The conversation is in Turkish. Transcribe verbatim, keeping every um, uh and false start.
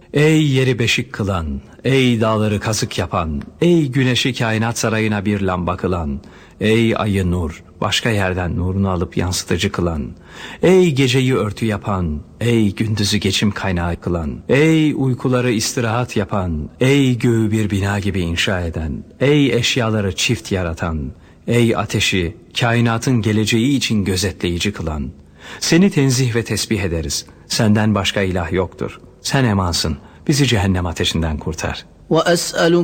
Ey yeri beşik kılan, ey dağları kazık yapan, ey güneşi kainat sarayına bir lamba kılan, ey ayı nur, başka yerden nurunu alıp yansıtıcı kılan, ey geceyi örtü yapan, ey gündüzü geçim kaynağı kılan, ey uykuları istirahat yapan, ey göğü bir bina gibi inşa eden, ey eşyaları çift yaratan, ey ateşi kainatın geleceği için gözetleyici kılan, seni tenzih ve tesbih ederiz, senden başka ilah yoktur, sen emansın, bizi cehennem ateşinden kurtar. وأسألك